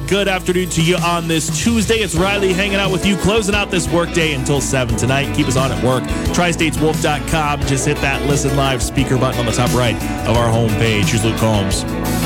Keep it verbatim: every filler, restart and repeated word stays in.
good afternoon to you on this Tuesday. It's Riley hanging out with you, closing out this workday until seven tonight. Keep us on at work. tri states wolf dot com. Just hit that listen live speaker button on the top right of our homepage. Here's Luke Combs.